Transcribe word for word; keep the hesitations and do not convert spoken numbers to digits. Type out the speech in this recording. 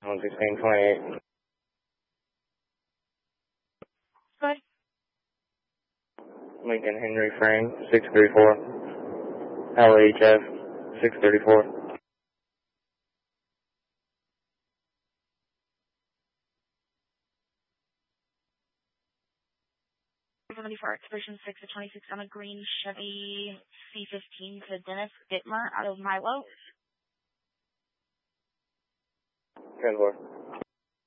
one sixteen twenty-eight. Good. Lincoln Henry Frame, six thirty-four. L H F, six thirty-four. seventy-four, expression six to twenty-six on a green Chevy C fifteen to Dennis Dittmer out of Milo. ten four.